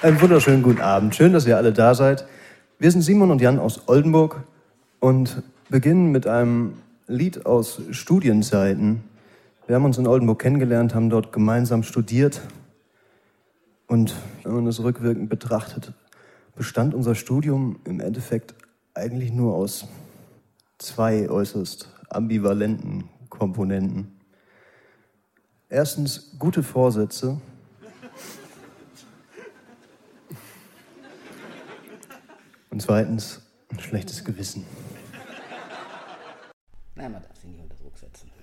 Einen wunderschönen guten Abend. Schön, dass ihr alle da seid. Wir sind Simon und Jan aus Oldenburg und beginnen mit einem Lied aus Studienzeiten. Wir haben uns in Oldenburg kennengelernt, haben dort gemeinsam studiert. Und wenn man das rückwirkend betrachtet, bestand unser Studium im Endeffekt eigentlich nur aus zwei äußerst ambivalenten Komponenten. Erstens gute Vorsätze. Und zweitens ein schlechtes Gewissen. Nein, man darf sie nicht unter Druck setzen.